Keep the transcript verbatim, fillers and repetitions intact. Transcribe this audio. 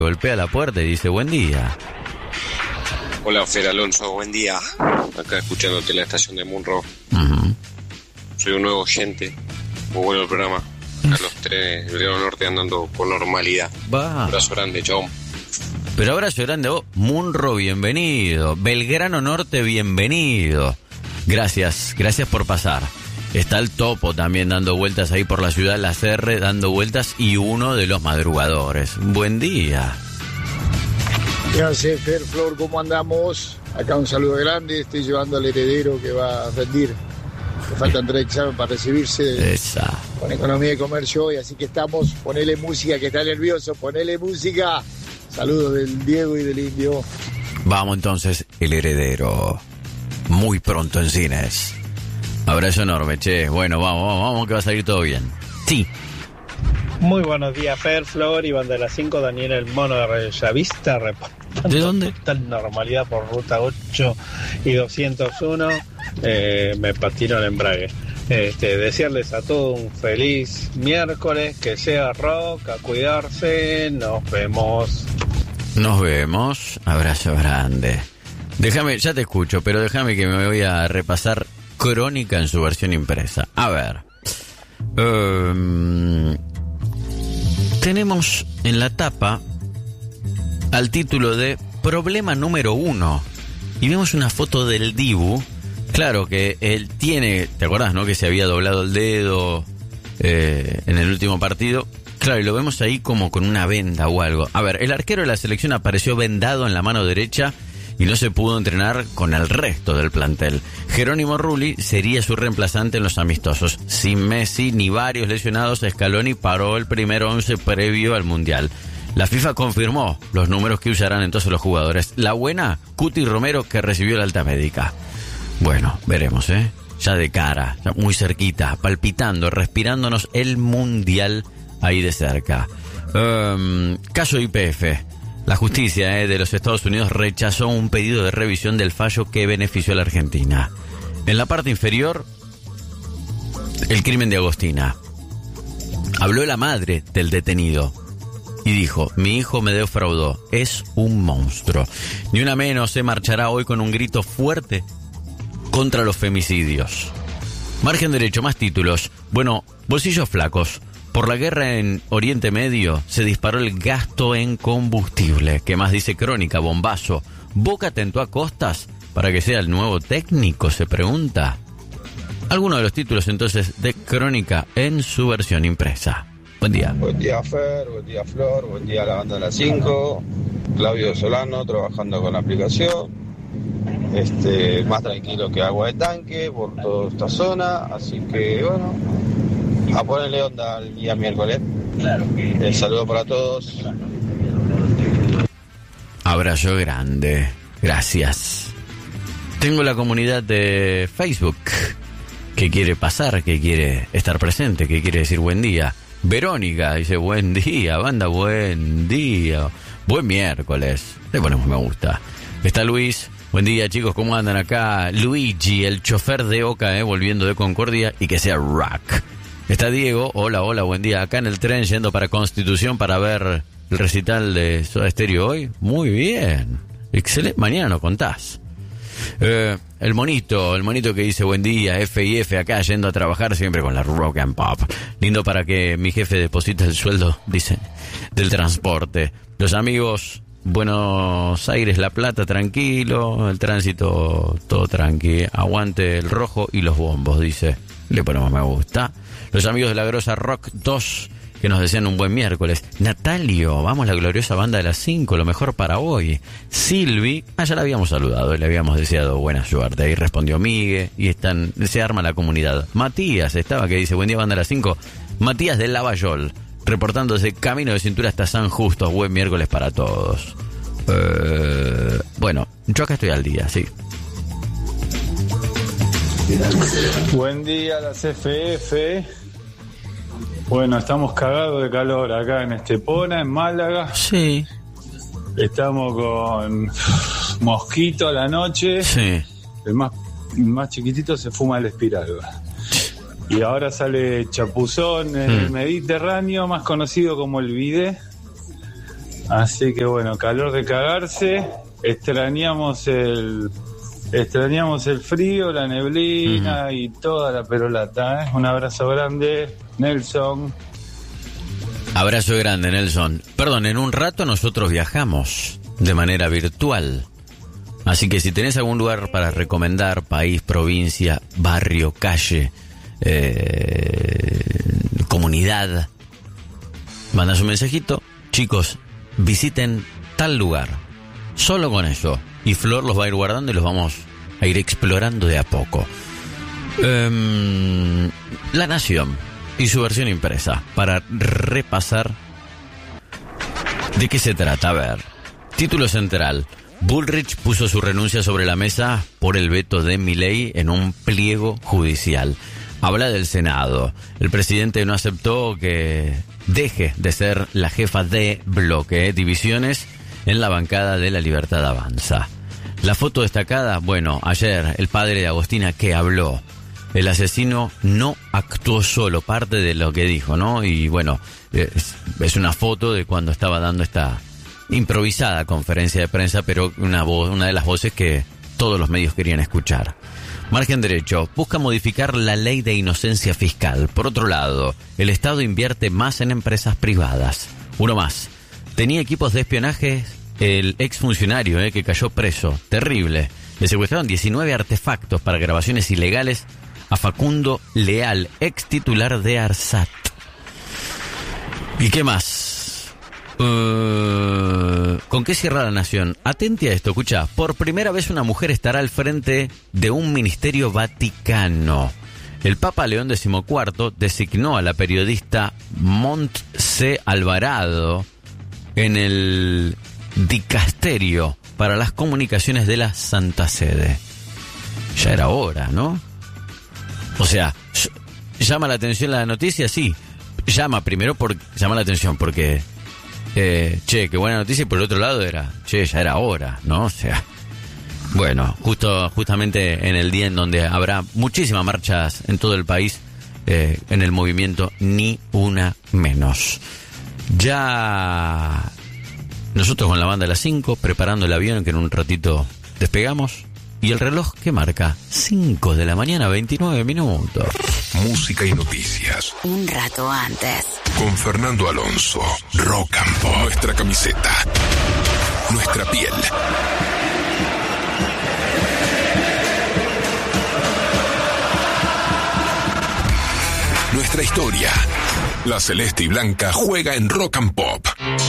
golpea la puerta y dice buen día. Hola, Fer Alonso, buen día. Acá escuchándote la estación de Munro. Uh-huh. Soy un nuevo oyente. Muy bueno el programa. Acá los tres del Belgrano Norte andando con normalidad. Va. Abrazo grande, chao. Pero abrazo grande a vos. Munro, bienvenido. Belgrano Norte, bienvenido. Gracias, gracias por pasar. Está el Topo también dando vueltas ahí por la ciudad, la C R dando vueltas y uno de los madrugadores. Buen día. ¿Qué hace, Fer, Flor? ¿Cómo andamos? Acá un saludo grande. Estoy llevando al heredero que va a rendir. Le faltan tres exámenes para recibirse. Esa. Con Economía y Comercio hoy, así que estamos. Ponele música, que está nervioso. Ponele música. Saludos del Diego y del Indio. Vamos entonces, El Heredero. Muy pronto en cines. Abrazo enorme, che. Bueno, vamos, vamos, vamos, que va a salir todo bien. Sí. Muy buenos días, Fer, Flor y Banda de las cinco, Daniel el Mono de Bellavista, reportando ¿De dónde? total normalidad por ruta ocho y doscientos uno. Eh, me patino el embrague. Este, desearles a todos un feliz miércoles, que sea rock, a cuidarse, nos vemos. Nos vemos, abrazo grande. Déjame, ya te escucho, pero déjame que me voy a repasar Crónica en su versión impresa. A ver. Um, tenemos en la tapa al título de Problema número uno. Y vemos una foto del Dibu. Claro que él tiene, ¿te acordás, no? Que se había doblado el dedo eh, en el último partido. Claro, y lo vemos ahí como con una venda o algo. A ver, el arquero de la selección apareció vendado en la mano derecha y no se pudo entrenar con el resto del plantel. Jerónimo Rulli sería su reemplazante en los amistosos. Sin Messi ni varios lesionados, Scaloni paró el primer once previo al Mundial. La FIFA confirmó los números que usarán entonces los jugadores. La buena, Cuti Romero, que recibió la alta médica. Bueno, veremos, ¿eh? Ya de cara, ya muy cerquita, palpitando, respirándonos el Mundial ahí de cerca. Um, caso Y P F. La justicia eh, de los Estados Unidos rechazó un pedido de revisión del fallo que benefició a la Argentina. En la parte inferior, el crimen de Agostina. Habló la madre del detenido y dijo: mi hijo me defraudó, es un monstruo. Ni una menos se marchará hoy con un grito fuerte contra los femicidios. Margen derecho, más títulos. Bueno, bolsillos flacos. Por la guerra en Oriente Medio se disparó el gasto en combustible. ¿Qué más dice Crónica? Bombazo. Boca tentó a Costas para que sea el nuevo técnico, se pregunta. Algunos de los títulos entonces de Crónica en su versión impresa. Buen día. Buen día, Fer, buen día, Flor, buen día a la Banda de las cinco. Claudio Solano trabajando con la aplicación. Este, más tranquilo que agua de tanque por toda esta zona, así que bueno, a ponerle onda el día miércoles. El saludo para todos. Abrazo grande, gracias. Tengo la comunidad de Facebook que quiere pasar, que quiere estar presente, que quiere decir buen día. Verónica dice buen día, banda, buen día, buen miércoles, le ponemos me gusta. Está Luis. Buen día, chicos, ¿cómo andan acá? Luigi, el chofer de Oca, eh, volviendo de Concordia, y que sea rock. Está Diego, hola, hola, buen día. Acá en el tren yendo para Constitución para ver el recital de Soda Stereo hoy. Muy bien, excelente, mañana nos contás. Eh, el monito, el monito que dice buen día, F y F acá yendo a trabajar siempre con la rock and pop. Lindo para que mi jefe deposite el sueldo, dice, del transporte. Los amigos... Buenos Aires, La Plata, tranquilo, el tránsito todo tranqui, aguante el rojo y los bombos, dice, le ponemos me gusta. Los amigos de la Grosa Rock dos, que nos desean un buen miércoles. Natalio, vamos, la gloriosa Banda de las cinco, lo mejor para hoy. Silvi, ah, ya la habíamos saludado y le habíamos deseado buena suerte, ahí respondió Migue, y están, se arma la comunidad. Matías estaba, que dice, buen día Banda de las cinco, Matías del Lavallol, reportando desde Camino de Cintura hasta San Justo. Buen miércoles para todos. Eh, bueno, yo acá estoy al día, sí. Buen día, las F F. Bueno, estamos cagados de calor acá en Estepona, en Málaga. Sí. Estamos con mosquito a la noche. Sí. El más, el más chiquitito se fuma el espiral. Y ahora sale chapuzón en el mm. Mediterráneo, más conocido como el bidé. Así que bueno, calor de cagarse, extrañamos el extrañamos el frío, la neblina uh-huh. y toda la perolata, ¿eh? Un abrazo grande, Nelson. Abrazo grande, Nelson. Perdón, en un rato nosotros viajamos de manera virtual. Así que si tenés algún lugar para recomendar, país, provincia, barrio, calle, eh, comunidad, mandás un mensajito. Chicos, visiten tal lugar. Solo con eso. Y Flor los va a ir guardando y los vamos a ir explorando de a poco. Um, La Nación y su versión impresa, para repasar de qué se trata. A ver, título central: Bullrich puso su renuncia sobre la mesa por el veto de Milei en un pliego judicial. Habla del Senado. El presidente no aceptó que deje de ser la jefa de bloque. Divisiones en la bancada de La Libertad Avanza. La foto destacada, bueno, ayer el padre de Agostina que habló. El asesino no actuó solo, parte de lo que dijo, ¿no? Y bueno, es, es una foto de cuando estaba dando esta improvisada conferencia de prensa, pero una voz, una de las voces que todos los medios querían escuchar. Margen derecho, busca modificar la ley de inocencia fiscal. Por otro lado, el Estado invierte más en empresas privadas. Uno más, tenía equipos de espionaje el exfuncionario eh, que cayó preso. Terrible. Le secuestraron diecinueve artefactos para grabaciones ilegales a Facundo Leal, ex titular de ARSAT. ¿Y qué más? Uh, ¿Con qué cierra La Nación? Atente a esto, escucha. Por primera vez una mujer estará al frente de un ministerio vaticano. El Papa León decimocuarto designó a la periodista Montse Alvarado en el dicasterio para las comunicaciones de la Santa Sede. Ya era hora, ¿no? O sea, llama la atención la noticia, sí. Llama primero por llama la atención porque eh, che, qué buena noticia, y por el otro lado era, che, ya era hora, ¿no? O sea, bueno, justo justamente en el día en donde habrá muchísimas marchas en todo el país, eh, en el movimiento Ni Una Menos. Ya nosotros con la banda de las cinco, preparando el avión que en un ratito despegamos. Y el reloj que marca cinco de la mañana, veintinueve minutos. Música y noticias. Un rato antes. Con Fernando Alonso. Rock and Pop. Nuestra camiseta. Nuestra piel. Nuestra historia. La celeste y blanca juega en Rock and Pop.